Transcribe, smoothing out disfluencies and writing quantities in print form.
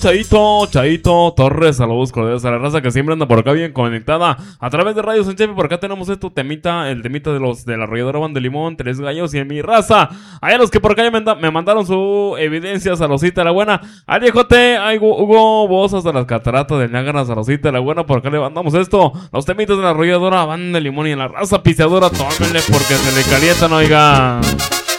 Chaito Torres, saludos cordiales a la raza que siempre anda por acá bien conectada a través de Radio Sanchepe. Por acá tenemos el temita de la arrolladora Banda de Limón, Tres Gallos y en mi raza. Hay a los que por acá ya me mandaron su evidencia, Salosita la Buena. Al viejote, hay Hugo, vos hasta las cataratas de Niágara, Salosita la Buena. Por acá le mandamos los temitas de la arrolladora Banda de Limón y en la raza piseadora, tómenle porque se le calientan, oiga.